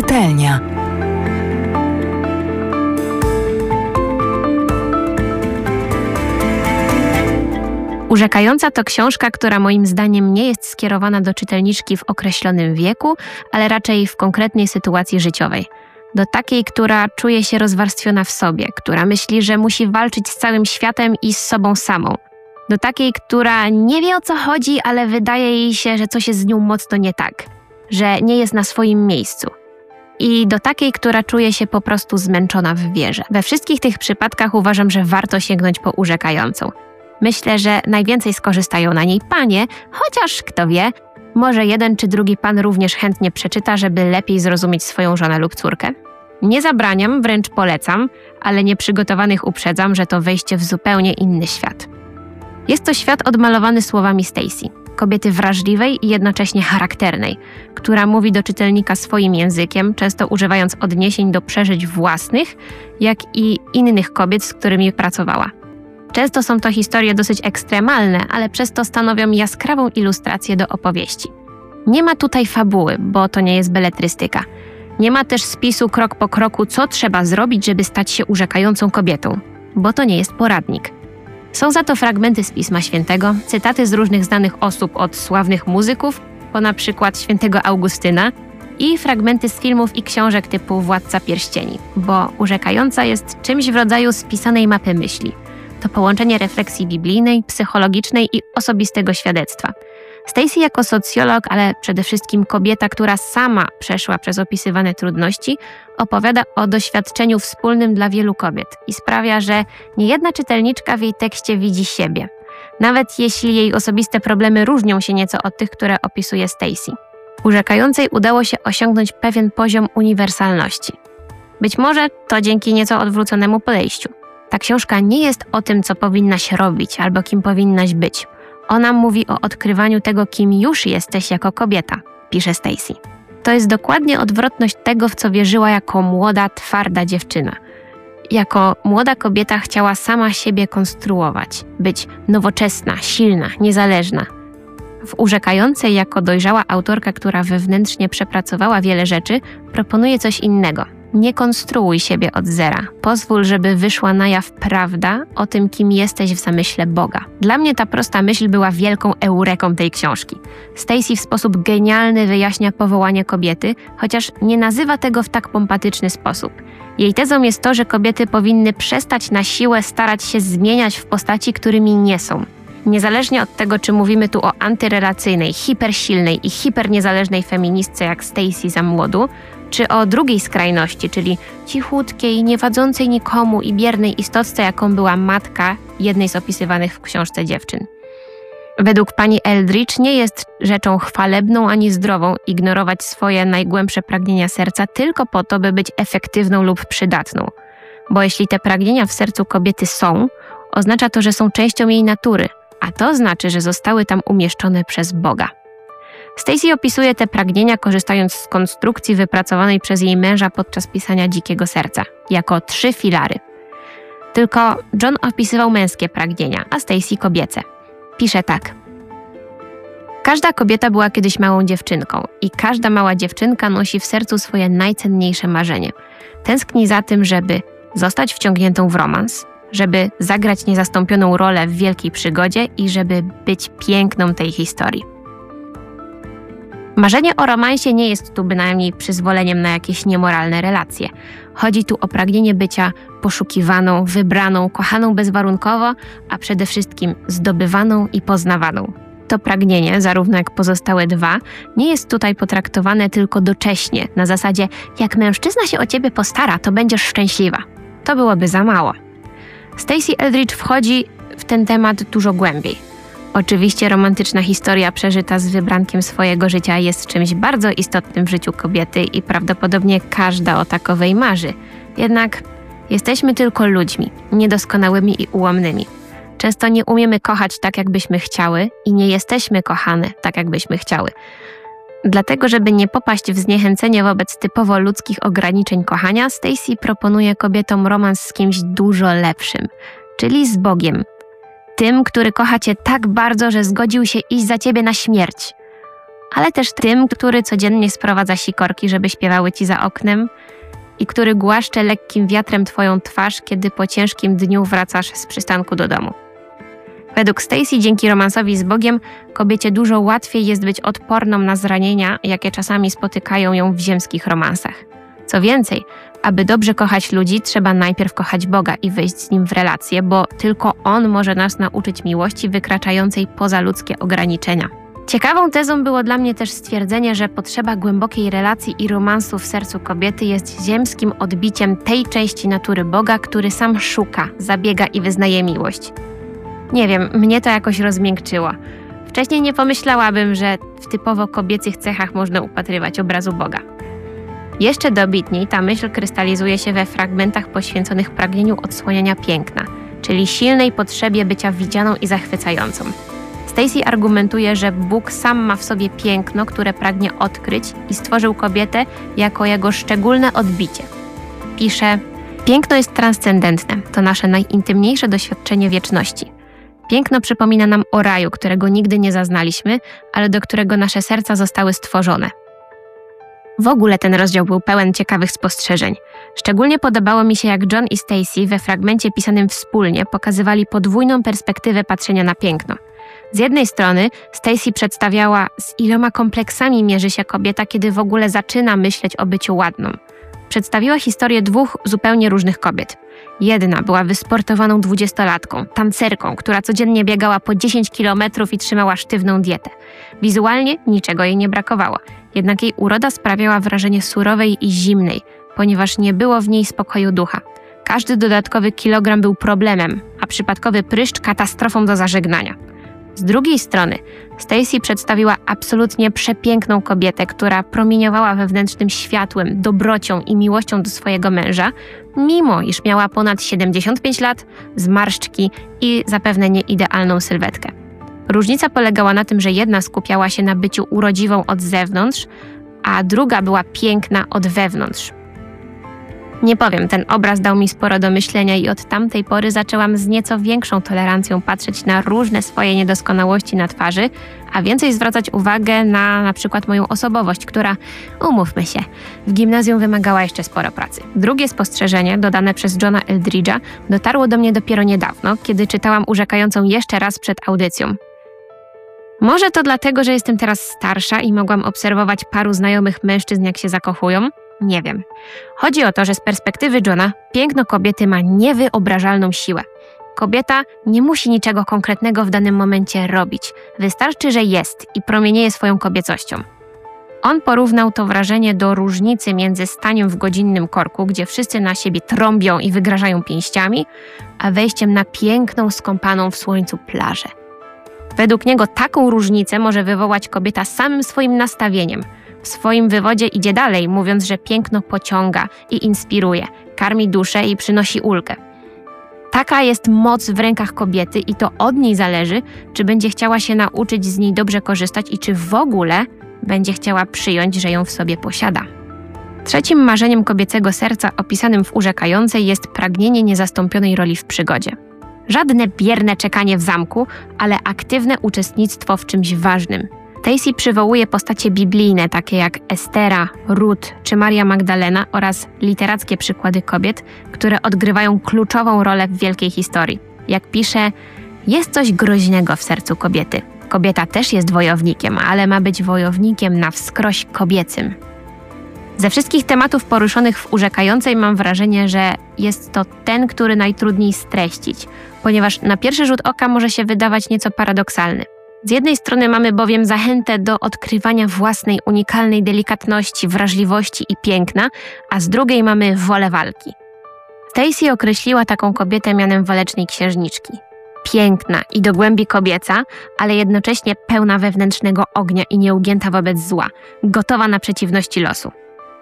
Czytelnia. Urzekająca to książka, która moim zdaniem nie jest skierowana do czytelniczki w określonym wieku, ale raczej w konkretnej sytuacji życiowej. Do takiej, która czuje się rozwarstwiona w sobie, która myśli, że musi walczyć z całym światem i z sobą samą. Do takiej, która nie wie, o co chodzi, ale wydaje jej się, że coś jest z nią mocno nie tak, że nie jest na swoim miejscu. I do takiej, która czuje się po prostu zmęczona w wierze. We wszystkich tych przypadkach uważam, że warto sięgnąć po Urzekającą. Myślę, że najwięcej skorzystają na niej panie, chociaż kto wie, może jeden czy drugi pan również chętnie przeczyta, żeby lepiej zrozumieć swoją żonę lub córkę. Nie zabraniam, wręcz polecam, ale nieprzygotowanych uprzedzam, że to wejście w zupełnie inny świat. Jest to świat odmalowany słowami Stacy, kobiety wrażliwej i jednocześnie charakternej, która mówi do czytelnika swoim językiem, często używając odniesień do przeżyć własnych, jak i innych kobiet, z którymi pracowała. Często są to historie dosyć ekstremalne, ale przez to stanowią jaskrawą ilustrację do opowieści. Nie ma tutaj fabuły, bo to nie jest beletrystyka. Nie ma też spisu krok po kroku, co trzeba zrobić, żeby stać się urzekającą kobietą, bo to nie jest poradnik. Są za to fragmenty z Pisma Świętego, cytaty z różnych znanych osób, od sławnych muzyków, po na przykład świętego Augustyna, i fragmenty z filmów i książek typu Władca Pierścieni, bo Urzekająca jest czymś w rodzaju spisanej mapy myśli. To połączenie refleksji biblijnej, psychologicznej i osobistego świadectwa. Stacy jako socjolog, ale przede wszystkim kobieta, która sama przeszła przez opisywane trudności, opowiada o doświadczeniu wspólnym dla wielu kobiet i sprawia, że niejedna czytelniczka w jej tekście widzi siebie, nawet jeśli jej osobiste problemy różnią się nieco od tych, które opisuje Stacy. Urzekającej udało się osiągnąć pewien poziom uniwersalności. Być może to dzięki nieco odwróconemu podejściu. Ta książka nie jest o tym, co powinnaś robić albo kim powinnaś być. Ona mówi o odkrywaniu tego, kim już jesteś jako kobieta, pisze Stacy. To jest dokładnie odwrotność tego, w co wierzyła jako młoda, twarda dziewczyna. Jako młoda kobieta chciała sama siebie konstruować, być nowoczesna, silna, niezależna. W Urzekającej jako dojrzała autorka, która wewnętrznie przepracowała wiele rzeczy, proponuje coś innego. Nie konstruuj siebie od zera. Pozwól, żeby wyszła na jaw prawda o tym, kim jesteś w zamyśle Boga. Dla mnie ta prosta myśl była wielką eureką tej książki. Stacy w sposób genialny wyjaśnia powołanie kobiety, chociaż nie nazywa tego w tak pompatyczny sposób. Jej tezą jest to, że kobiety powinny przestać na siłę starać się zmieniać w postaci, którymi nie są. Niezależnie od tego, czy mówimy tu o antyrelacyjnej, hipersilnej i hiperniezależnej feministce jak Stacy za młodu, czy o drugiej skrajności, czyli cichutkiej, nie wadzącej nikomu i biernej istotce, jaką była matka jednej z opisywanych w książce dziewczyn. Według pani Eldridge nie jest rzeczą chwalebną ani zdrową ignorować swoje najgłębsze pragnienia serca tylko po to, by być efektywną lub przydatną. Bo jeśli te pragnienia w sercu kobiety są, oznacza to, że są częścią jej natury, a to znaczy, że zostały tam umieszczone przez Boga. Stacy opisuje te pragnienia, korzystając z konstrukcji wypracowanej przez jej męża podczas pisania Dzikiego Serca, jako 3 filary. Tylko John opisywał męskie pragnienia, a Stacy kobiece. Pisze tak. Każda kobieta była kiedyś małą dziewczynką i każda mała dziewczynka nosi w sercu swoje najcenniejsze marzenie. Tęskni za tym, żeby zostać wciągniętą w romans, żeby zagrać niezastąpioną rolę w wielkiej przygodzie i żeby być piękną tej historii. Marzenie o romansie nie jest tu bynajmniej przyzwoleniem na jakieś niemoralne relacje. Chodzi tu o pragnienie bycia poszukiwaną, wybraną, kochaną bezwarunkowo, a przede wszystkim zdobywaną i poznawaną. To pragnienie, zarówno jak pozostałe 2, nie jest tutaj potraktowane tylko docześnie, na zasadzie jak mężczyzna się o ciebie postara, to będziesz szczęśliwa. To byłoby za mało. Stacy Eldridge wchodzi w ten temat dużo głębiej. Oczywiście romantyczna historia przeżyta z wybrankiem swojego życia jest czymś bardzo istotnym w życiu kobiety i prawdopodobnie każda o takowej marzy. Jednak jesteśmy tylko ludźmi, niedoskonałymi i ułomnymi. Często nie umiemy kochać tak, jakbyśmy chciały i nie jesteśmy kochane tak, jakbyśmy chciały. Dlatego, żeby nie popaść w zniechęcenie wobec typowo ludzkich ograniczeń kochania, Stacy proponuje kobietom romans z kimś dużo lepszym, czyli z Bogiem. Tym, który kocha cię tak bardzo, że zgodził się iść za ciebie na śmierć. ale też tym, który codziennie sprowadza sikorki, żeby śpiewały ci za oknem i który głaszcze lekkim wiatrem twoją twarz, kiedy po ciężkim dniu wracasz z przystanku do domu. Według Stacy dzięki romansowi z Bogiem kobiecie dużo łatwiej jest być odporną na zranienia, jakie czasami spotykają ją w ziemskich romansach. Co więcej, aby dobrze kochać ludzi, trzeba najpierw kochać Boga i wejść z Nim w relację, bo tylko On może nas nauczyć miłości wykraczającej poza ludzkie ograniczenia. Ciekawą tezą było dla mnie też stwierdzenie, że potrzeba głębokiej relacji i romansu w sercu kobiety jest ziemskim odbiciem tej części natury Boga, który sam szuka, zabiega i wyznaje miłość. Nie wiem, mnie to jakoś rozmiękczyło. Wcześniej nie pomyślałabym, że w typowo kobiecych cechach można upatrywać obrazu Boga. Jeszcze dobitniej ta myśl krystalizuje się we fragmentach poświęconych pragnieniu odsłaniania piękna, czyli silnej potrzebie bycia widzianą i zachwycającą. Stacy argumentuje, że Bóg sam ma w sobie piękno, które pragnie odkryć i stworzył kobietę jako jego szczególne odbicie. Pisze: piękno jest transcendentne, to nasze najintymniejsze doświadczenie wieczności. Piękno przypomina nam o raju, którego nigdy nie zaznaliśmy, ale do którego nasze serca zostały stworzone. W ogóle ten rozdział był pełen ciekawych spostrzeżeń. Szczególnie podobało mi się, jak John i Stacy we fragmencie pisanym wspólnie pokazywali podwójną perspektywę patrzenia na piękno. Z jednej strony Stacy przedstawiała, z iloma kompleksami mierzy się kobieta, kiedy w ogóle zaczyna myśleć o byciu ładną. Przedstawiła historię dwóch zupełnie różnych kobiet. Jedna była wysportowaną 20-latką, tancerką, która codziennie biegała po 10 kilometrów i trzymała sztywną dietę. Wizualnie niczego jej nie brakowało, jednak jej uroda sprawiała wrażenie surowej i zimnej, ponieważ nie było w niej spokoju ducha. Każdy dodatkowy kilogram był problemem, a przypadkowy pryszcz katastrofą do zażegnania. Z drugiej strony Stacy przedstawiła absolutnie przepiękną kobietę, która promieniowała wewnętrznym światłem, dobrocią i miłością do swojego męża, mimo iż miała ponad 75 lat, zmarszczki i zapewne nieidealną sylwetkę. Różnica polegała na tym, że jedna skupiała się na byciu urodziwą od zewnątrz, a druga była piękna od wewnątrz. Nie powiem, ten obraz dał mi sporo do myślenia i od tamtej pory zaczęłam z nieco większą tolerancją patrzeć na różne swoje niedoskonałości na twarzy, a więcej zwracać uwagę na przykład moją osobowość, która, umówmy się, w gimnazjum wymagała jeszcze sporo pracy. Drugie spostrzeżenie, dodane przez Johna Eldridge'a, dotarło do mnie dopiero niedawno, kiedy czytałam Urzekającą jeszcze raz przed audycją. Może to dlatego, że jestem teraz starsza i mogłam obserwować paru znajomych mężczyzn, jak się zakochują? Nie wiem. Chodzi o to, że z perspektywy Johna piękno kobiety ma niewyobrażalną siłę. Kobieta nie musi niczego konkretnego w danym momencie robić. Wystarczy, że jest i promienieje swoją kobiecością. On porównał to wrażenie do różnicy między staniem w godzinnym korku, gdzie wszyscy na siebie trąbią i wygrażają pięściami, a wejściem na piękną, skąpaną w słońcu plażę. Według niego taką różnicę może wywołać kobieta samym swoim nastawieniem. W swoim wywodzie idzie dalej, mówiąc, że piękno pociąga i inspiruje, karmi duszę i przynosi ulgę. Taka jest moc w rękach kobiety i to od niej zależy, czy będzie chciała się nauczyć z niej dobrze korzystać i czy w ogóle będzie chciała przyjąć, że ją w sobie posiada. Trzecim marzeniem kobiecego serca opisanym w Urzekającej jest pragnienie niezastąpionej roli w przygodzie. Żadne bierne czekanie w zamku, ale aktywne uczestnictwo w czymś ważnym. Stacy przywołuje postacie biblijne, takie jak Estera, Rut czy Maria Magdalena oraz literackie przykłady kobiet, które odgrywają kluczową rolę w wielkiej historii. Jak pisze, jest coś groźnego w sercu kobiety. Kobieta też jest wojownikiem, ale ma być wojownikiem na wskroś kobiecym. Ze wszystkich tematów poruszonych w Urzekającej mam wrażenie, że jest to ten, który najtrudniej streścić, ponieważ na pierwszy rzut oka może się wydawać nieco paradoksalny. Z jednej strony mamy bowiem zachętę do odkrywania własnej unikalnej delikatności, wrażliwości i piękna, a z drugiej mamy wolę walki. Stacy określiła taką kobietę mianem walecznej księżniczki. Piękna i do głębi kobieca, ale jednocześnie pełna wewnętrznego ognia i nieugięta wobec zła, gotowa na przeciwności losu.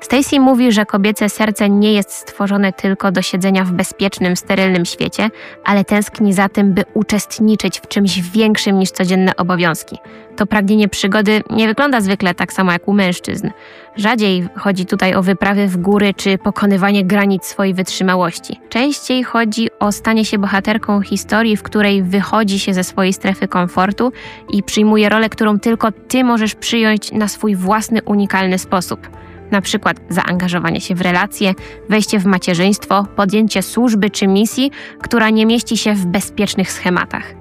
Stacy mówi, że kobiece serce nie jest stworzone tylko do siedzenia w bezpiecznym, sterylnym świecie, ale tęskni za tym, by uczestniczyć w czymś większym niż codzienne obowiązki. To pragnienie przygody nie wygląda zwykle tak samo jak u mężczyzn. Rzadziej chodzi tutaj o wyprawy w góry czy pokonywanie granic swojej wytrzymałości. Częściej chodzi o stanie się bohaterką historii, w której wychodzi się ze swojej strefy komfortu i przyjmuje rolę, którą tylko ty możesz przyjąć na swój własny, unikalny sposób. Na przykład zaangażowanie się w relacje, wejście w macierzyństwo, podjęcie służby czy misji, która nie mieści się w bezpiecznych schematach.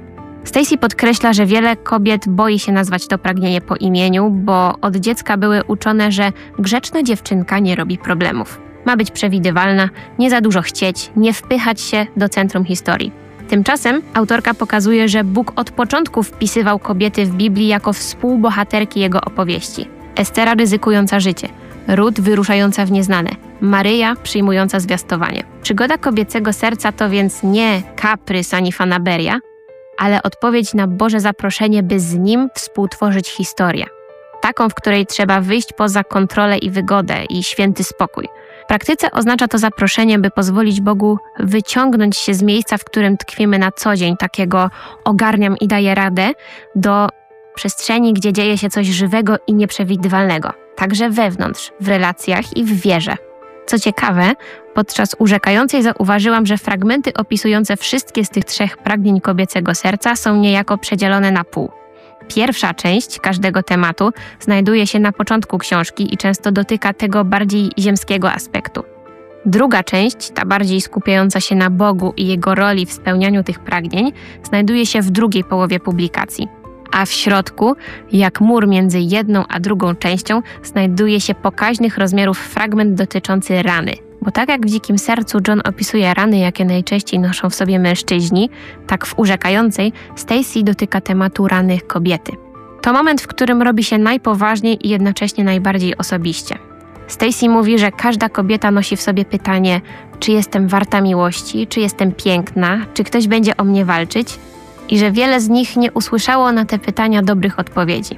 Stacy podkreśla, że wiele kobiet boi się nazwać to pragnienie po imieniu, bo od dziecka były uczone, że grzeczna dziewczynka nie robi problemów. Ma być przewidywalna, nie za dużo chcieć, nie wpychać się do centrum historii. Tymczasem autorka pokazuje, że Bóg od początku wpisywał kobiety w Biblii jako współbohaterki jego opowieści. Estera ryzykująca życie, Rut wyruszająca w nieznane, Maryja przyjmująca zwiastowanie. Przygoda kobiecego serca to więc nie kaprys ani fanaberia, ale odpowiedź na Boże zaproszenie, by z nim współtworzyć historię. Taką, w której trzeba wyjść poza kontrolę i wygodę i święty spokój. W praktyce oznacza to zaproszenie, by pozwolić Bogu wyciągnąć się z miejsca, w którym tkwimy na co dzień, takiego ogarniam i daję radę, do przestrzeni, gdzie dzieje się coś żywego i nieprzewidywalnego. Także wewnątrz, w relacjach i w wierze. Co ciekawe, podczas urzekającej zauważyłam, że fragmenty opisujące wszystkie z tych 3 pragnień kobiecego serca są niejako przedzielone na pół. Pierwsza część każdego tematu znajduje się na początku książki i często dotyka tego bardziej ziemskiego aspektu. Druga część, ta bardziej skupiająca się na Bogu i jego roli w spełnianiu tych pragnień, znajduje się w drugiej połowie publikacji. A w środku, jak mur między jedną a drugą częścią, znajduje się pokaźnych rozmiarów fragment dotyczący rany. Bo tak jak w Dzikim Sercu John opisuje rany, jakie najczęściej noszą w sobie mężczyźni, tak w Urzekającej Stacy dotyka tematu rany kobiety. To moment, w którym robi się najpoważniej i jednocześnie najbardziej osobiście. Stacy mówi, że każda kobieta nosi w sobie pytanie, czy jestem warta miłości, czy jestem piękna, czy ktoś będzie o mnie walczyć, i że wiele z nich nie usłyszało na te pytania dobrych odpowiedzi.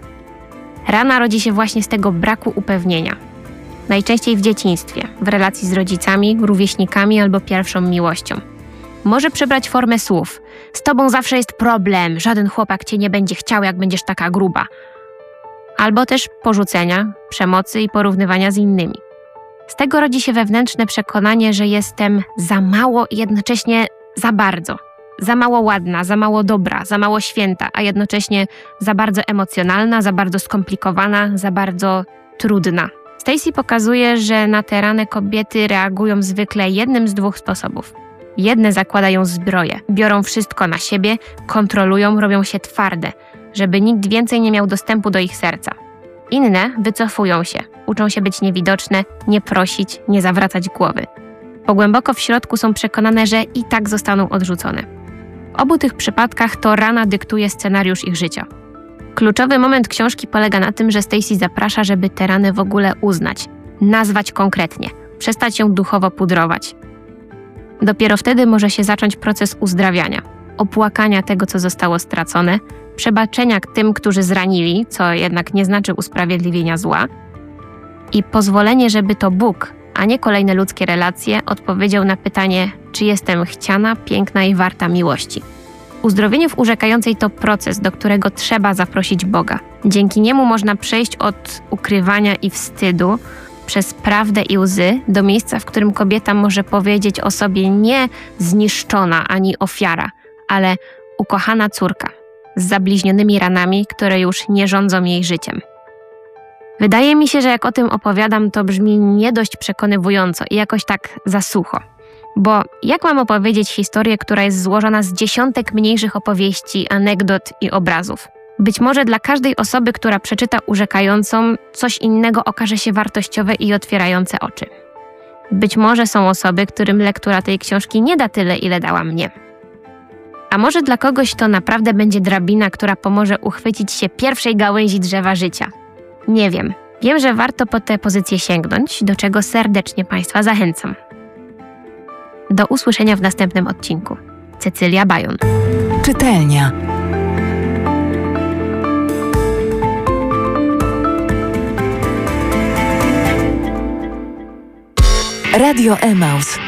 Rana rodzi się właśnie z tego braku upewnienia. Najczęściej w dzieciństwie, w relacji z rodzicami, rówieśnikami albo pierwszą miłością. Może przybrać formę słów. Z tobą zawsze jest problem, żaden chłopak cię nie będzie chciał, jak będziesz taka gruba. Albo też porzucenia, przemocy i porównywania z innymi. Z tego rodzi się wewnętrzne przekonanie, że jestem za mało i jednocześnie za bardzo. Za mało ładna, za mało dobra, za mało święta, a jednocześnie za bardzo emocjonalna, za bardzo skomplikowana, za bardzo trudna. Stacy pokazuje, że na te rany kobiety reagują zwykle jednym z 2 sposobów. Jedne zakładają zbroję, biorą wszystko na siebie, kontrolują, robią się twarde, żeby nikt więcej nie miał dostępu do ich serca. Inne wycofują się, uczą się być niewidoczne, nie prosić, nie zawracać głowy. Bo głęboko w środku są przekonane, że i tak zostaną odrzucone. W obu tych przypadkach to rana dyktuje scenariusz ich życia. Kluczowy moment książki polega na tym, że Stacy zaprasza, żeby te rany w ogóle uznać, nazwać konkretnie, przestać ją duchowo pudrować. Dopiero wtedy może się zacząć proces uzdrawiania, opłakania tego, co zostało stracone, przebaczenia tym, którzy zranili, co jednak nie znaczy usprawiedliwienia zła, i pozwolenie, żeby to Bóg, a nie kolejne ludzkie relacje, odpowiedział na pytanie, czy jestem chciana, piękna i warta miłości. Uzdrowienie w Urzekającej to proces, do którego trzeba zaprosić Boga. Dzięki niemu można przejść od ukrywania i wstydu przez prawdę i łzy do miejsca, w którym kobieta może powiedzieć o sobie nie zniszczona ani ofiara, ale ukochana córka z zabliźnionymi ranami, które już nie rządzą jej życiem. Wydaje mi się, że jak o tym opowiadam, to brzmi nie dość przekonywująco i jakoś tak za sucho. Bo jak mam opowiedzieć historię, która jest złożona z dziesiątek mniejszych opowieści, anegdot i obrazów? Być może dla każdej osoby, która przeczyta Urzekającą, coś innego okaże się wartościowe i otwierające oczy. Być może są osoby, którym lektura tej książki nie da tyle, ile dała mnie. A może dla kogoś to naprawdę będzie drabina, która pomoże uchwycić się pierwszej gałęzi drzewa życia. Nie wiem. Wiem, że warto po tę pozycję sięgnąć, do czego serdecznie Państwa zachęcam. Do usłyszenia w następnym odcinku. Cecylia Bajon. Czytelnia. Radio Emaus.